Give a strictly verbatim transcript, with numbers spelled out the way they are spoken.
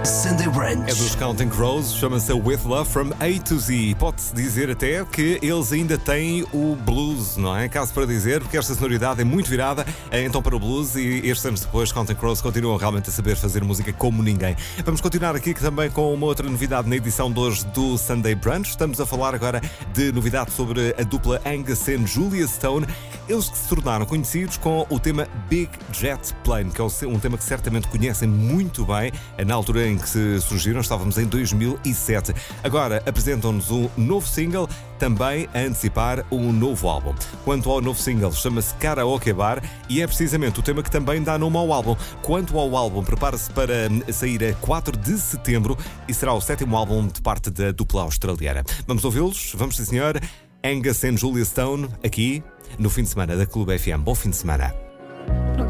Sunday Brunch. É dos Counting Crows, chama-se With Love from A to Z. Pode-se dizer até que eles ainda têm o blues, não é? Caso para dizer, porque esta sonoridade é muito virada então para o blues e estes anos depois Counting Crows continuam realmente a saber fazer música como ninguém. Vamos continuar aqui também com uma outra novidade na edição de hoje do Sunday Brunch. Estamos a falar agora de novidade sobre a dupla Angus and Julia Stone. Eles que se tornaram conhecidos com o tema Big Jet Plane, que é um tema que certamente conhecem muito bem. Na altura em que se surgiram, estávamos em dois mil e sete. Agora apresentam-nos um novo single, também a antecipar um novo álbum. Quanto ao novo single, chama-se Karaoke Bar e é precisamente o tema que também dá nome ao álbum. Quanto ao álbum, prepara-se para sair a quatro de setembro e será o sétimo álbum de parte da dupla australiana. Vamos ouvi-los? Vamos sim, senhor. Angus and Julia Stone, aqui no fim de semana da Clube F M. Bom fim de semana.